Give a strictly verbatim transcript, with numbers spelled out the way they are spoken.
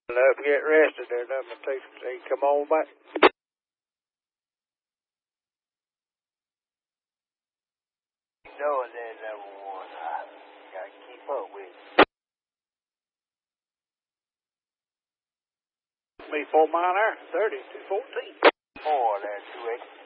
Enough to get rested there, nothing to take, say, come on back. Knowing that number one, I gotta keep up with it. Me four mile an hour, thirty to fourteen. More than two eighty.